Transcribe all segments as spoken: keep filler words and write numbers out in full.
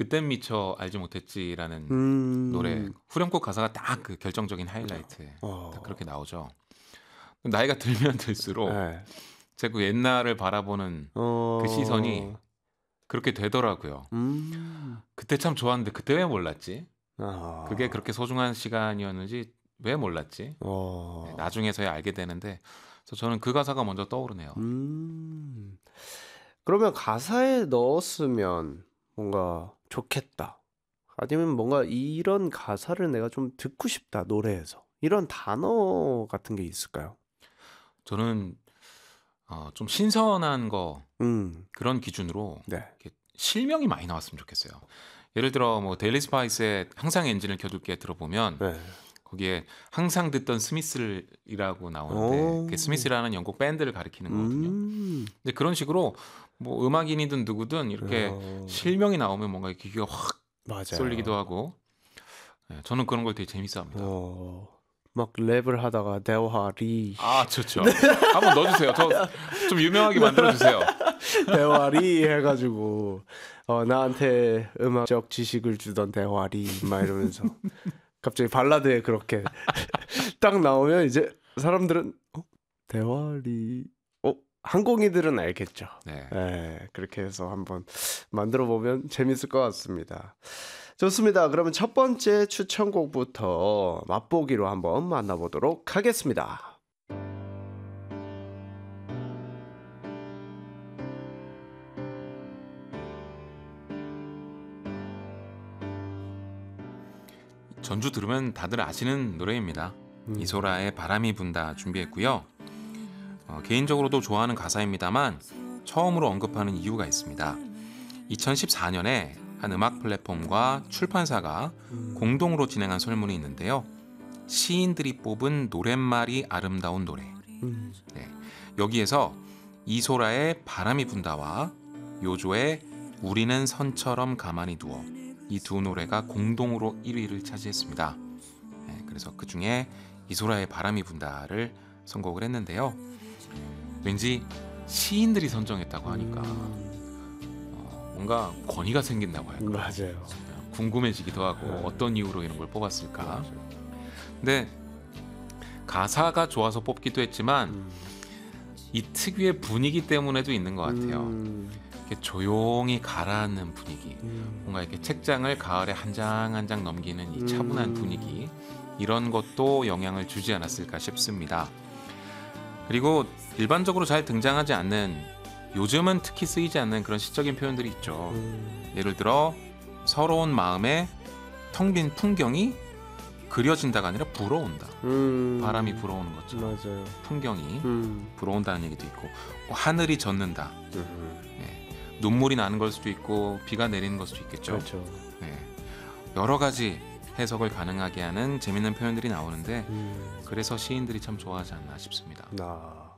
그땐 미처 알지 못했지라는 음. 노래 후렴구 가사가 딱 그 결정적인 하이라이트에 어. 딱 그렇게 나오죠. 나이가 들면 들수록 네. 제 그 옛날을 바라보는 어. 그 시선이 그렇게 되더라고요. 음. 그때 참 좋았는데 그때 왜 몰랐지? 아. 그게 그렇게 소중한 시간이었는지 왜 몰랐지? 네, 어. 나중에서야 알게 되는데 그래서 저는 그 가사가 먼저 떠오르네요. 음. 그러면 가사에 넣었으면 뭔가 좋겠다. 아니면 뭔가 이런 가사를 내가 좀 듣고 싶다, 노래에서. 이런 단어 같은 게 있을까요? 저는 어, 좀 신선한 거 음. 그런 기준으로 네. 이렇게 실명이 많이 나왔으면 좋겠어요. 예를 들어 뭐 데일리 스파이스의 항상 엔진을 켜둘게 들어보면 네. 거기에 항상 듣던 스미스이라고 나오는데 오. 그게 스미스라는 영국 밴드를 가리키는 거거든요. 음. 근데 그런 식으로 뭐 음악인이든 누구든 이렇게 어. 실명이 나오면 뭔가 귀가 확 맞아요. 쏠리기도 하고 네, 저는 그런 걸 되게 재밌어합니다. 어. 막 랩을 하다가 대화리 아 좋죠. 한번 넣어주세요. 저 좀 유명하게 만들어주세요. 대화리 해가지고 어, 나한테 음악적 지식을 주던 대화리 막 이러면서 갑자기 발라드에 그렇게 딱 나오면 이제 사람들은 어? 대화리 어? 항공이들은 알겠죠. 네. 네, 그렇게 해서 한번 만들어 보면 재밌을 것 같습니다. 좋습니다. 그러면 첫 번째 추천곡부터 맛보기로 한번 만나보도록 하겠습니다. 전주 들으면 다들 아시는 노래입니다. 음. 이소라의 바람이 분다 준비했고요. 어, 개인적으로도 좋아하는 가사입니다만 처음으로 언급하는 이유가 있습니다. 이천십사 년에 한 음악 플랫폼과 출판사가 음. 공동으로 진행한 설문이 있는데요. 시인들이 뽑은 노랫말이 아름다운 노래. 음. 네, 여기에서 이소라의 바람이 분다와 요조의 우리는 선처럼 가만히 두어 이 두 노래가 공동으로 일 위를 차지했습니다. 네, 그래서 그 중에 이소라의 바람이 분다를 선곡을 했는데요. 왠지 시인들이 선정했다고 하니까 어, 뭔가 권위가 생긴다고 할까. 맞아요. 궁금해지기도 하고 네. 어떤 이유로 이런 걸 뽑았을까. 맞아요. 근데 가사가 좋아서 뽑기도 했지만 음. 이 특유의 분위기 때문에도 있는 것 같아요. 음. 이렇게 조용히 가라앉는 분위기, 음. 뭔가 이렇게 책장을 가을에 한 장 한 장 넘기는 이 차분한 음. 분위기, 이런 것도 영향을 주지 않았을까 싶습니다. 그리고 일반적으로 잘 등장하지 않는, 요즘은 특히 쓰이지 않는 그런 시적인 표현들이 있죠. 음. 예를 들어 서러운 마음에 텅 빈 풍경이 그려진다가 아니라 불어온다. 음. 바람이 불어오는 것처럼 맞아요. 풍경이 음. 불어온다는 얘기도 있고, 뭐 하늘이 젖는다. 음. 네. 눈물이 나는 걸 수도 있고 비가 내리는 걸 수도 있겠죠. 그렇죠. 네. 여러 가지 해석을 가능하게 하는 재밌는 표현들이 나오는데 음. 그래서 시인들이 참 좋아하지 않나 싶습니다. 나.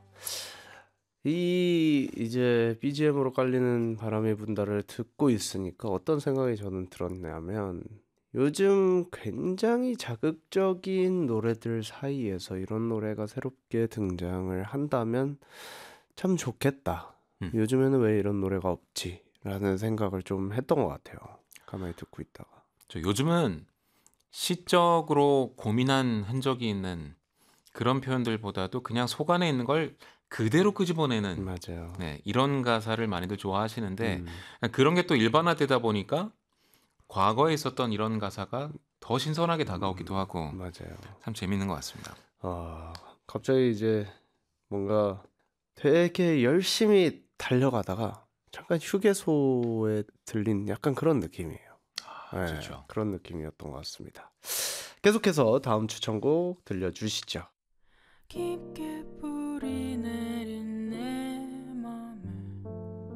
이 이제 비지엠으로 깔리는 바람이 분다를 듣고 있으니까 어떤 생각이 저는 들었냐면, 요즘 굉장히 자극적인 노래들 사이에서 이런 노래가 새롭게 등장을 한다면 참 좋겠다. 음. 요즘에는 왜 이런 노래가 없지? 라는 생각을 좀 했던 것 같아요. 가만히 듣고 있다가. 저 요즘은 시적으로 고민한 흔적이 있는 그런 표현들보다도 그냥 속 안에 있는 걸 그대로 끄집어내는 맞아요. 네, 이런 가사를 많이들 좋아하시는데 음. 그런 게 또 일반화되다 보니까 과거에 있었던 이런 가사가 더 신선하게 다가오기도 하고 맞아요. 참 재밌는 것 같습니다. 아, 갑자기 이제 뭔가 되게 열심히 달려가다가 잠깐 휴게소에 들린 약간 그런 느낌이에요. 아, 네, 좋죠. 그런 느낌이었던 것 같습니다. 계속해서 다음 추천곡 들려주시죠. 깊게 뿌리 내린 내 맘에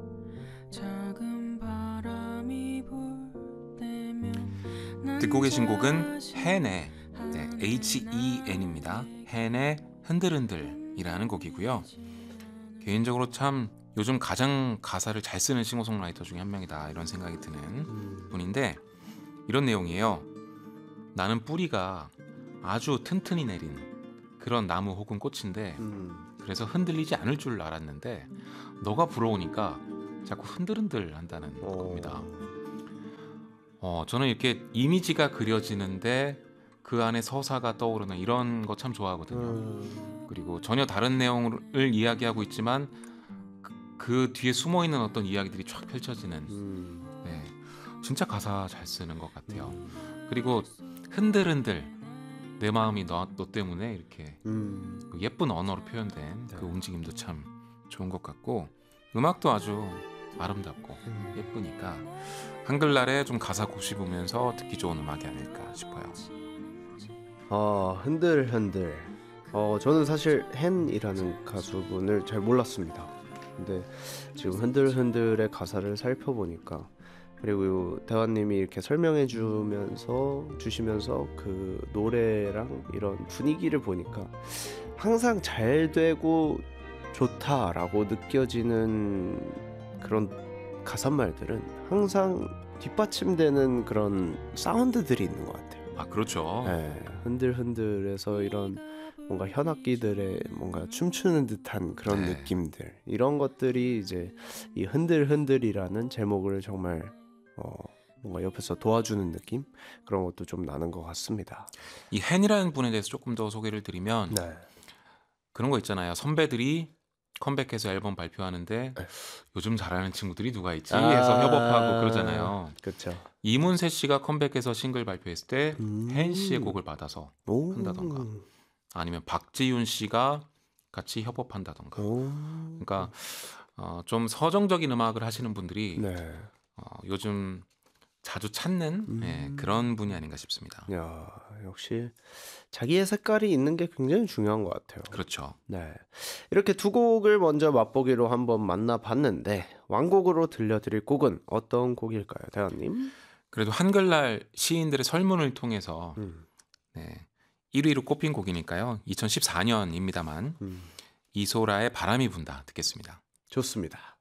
작은 바람이 불 때면 듣고 계신 곡은 헨의 네, 에이치 이 엔입니다. 헨의 흔들흔들이라는 곡이고요. 개인적으로 참 요즘 가장 가사를 잘 쓰는 싱어송라이터 중에 한 명이다 이런 생각이 드는 음. 분인데 이런 내용이에요. 나는 뿌리가 아주 튼튼히 내린 그런 나무 혹은 꽃인데 음. 그래서 흔들리지 않을 줄 알았는데 너가 불어오니까 자꾸 흔들흔들 한다는 어. 겁니다. 어, 저는 이렇게 이미지가 그려지는데 그 안에 서사가 떠오르는 이런 거 참 좋아하거든요. 음, 그리고 전혀 다른 내용을 이야기하고 있지만 그, 그 뒤에 숨어 있는 어떤 이야기들이 쫙 펼쳐지는. 음, 네, 진짜 가사 잘 쓰는 것 같아요. 음, 그리고 흔들흔들 내 마음이 너, 너 때문에 이렇게 음, 그 예쁜 언어로 표현된 그 네. 움직임도 참 좋은 것 같고 음악도 아주 아름답고 음. 예쁘니까 한글날에 좀 가사 곱씹으면서 듣기 좋은 음악이 아닐까 싶어요. 아, 흔들흔들. 어, 저는 사실 헨이라는 가수분을 잘 몰랐습니다. 근데 지금 흔들흔들의 가사를 살펴보니까 그리고 대화님이 이렇게 설명해 주면서 주시면서 그 노래랑 이런 분위기를 보니까 항상 잘 되고 좋다라고 느껴지는 그런 가사말들은 항상 뒷받침되는 그런 사운드들이 있는 것 같아요. 아 그렇죠. 네, 흔들흔들해서 이런 뭔가 현악기들의 뭔가 춤추는 듯한 그런 네. 느낌들 이런 것들이 이제 이 흔들흔들이라는 제목을 정말 어, 뭔가 옆에서 도와주는 느낌 그런 것도 좀 나는 것 같습니다. 이 헨이라는 분에 대해서 조금 더 소개를 드리면 네, 그런 거 있잖아요. 선배들이 컴백해서 앨범 발표하는데 네. 요즘 잘하는 친구들이 누가 있지 아, 해서 협업하고 그러잖아요. 그렇죠. 이문세 씨가 컴백해서 싱글 발표했을 때 음. 헨 씨의 곡을 받아서 오. 한다던가 아니면 박지윤 씨가 같이 협업한다던가. 오. 그러니까 어, 좀 서정적인 음악을 하시는 분들이 네. 어, 요즘 자주 찾는 음. 예, 그런 분이 아닌가 싶습니다. 야, 역시 자기의 색깔이 있는 게 굉장히 중요한 것 같아요. 그렇죠. 네. 이렇게 두 곡을 먼저 맛보기로 한번 만나봤는데 완곡으로 들려드릴 곡은 어떤 곡일까요, 대현님? 그래도 한글날 시인들의 설문을 통해서 음, 네, 일 위로 꼽힌 곡이니까요. 이천십사 년입니다만 음, 이소라의 바람이 분다 듣겠습니다. 좋습니다.